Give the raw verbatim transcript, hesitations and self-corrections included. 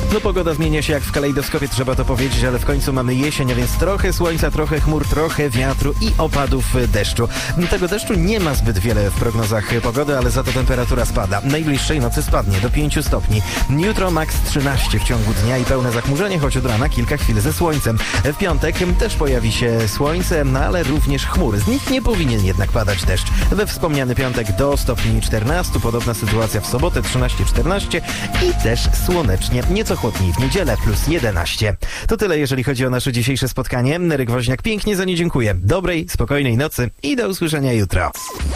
No pogoda zmienia się jak w kalejdoskopie, trzeba to powiedzieć, ale w końcu mamy jesień, a więc trochę słońca, trochę chmur, trochę wiatru i opadów deszczu. Tego deszczu nie ma zbyt wiele w prognozach pogody, ale za to temperatura spada. Najbliższej nocy spadnie do pięciu stopni. Jutro maks trzynaście w ciągu dnia i pełne zachmurzenie, choć od rana kilka chwil ze słońcem. W piątek też pojawi się słońce, no ale również chmury. Z nich nie powinien jednak padać deszcz. We wspomniany piątek do stopni czternastu, podobna sytuacja w sobotę trzynaście czternaście i też słonecznie, nieco chłodniej w niedzielę plus jedenaście. To tyle, jeżeli chodzi o nasze dzisiejsze spotkanie. Ryk Woźniak pięknie za nie dziękuję. Dobrej, spokojnej nocy i do usłyszenia jutro.